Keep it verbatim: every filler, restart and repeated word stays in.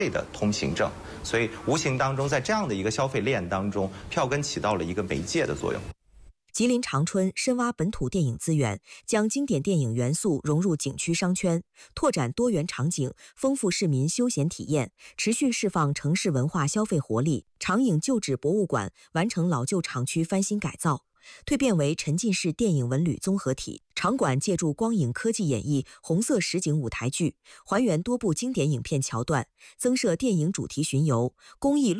的通行证。所以无形当中，在这样的一个消费链当中，票根起到了一个媒介的作用。 吉林长春深挖本土电影资源，将经典电影元素融入景区商圈，拓展多元场景，丰富市民休闲体验，持续释放城市文化消费活力。长影旧址博物馆完成老旧厂区翻新改造，蜕变为沉浸式电影文旅综合体。场馆借助光影科技演绎红色实景舞台剧，还原多部经典影片桥段，增设电影主题巡游、公益路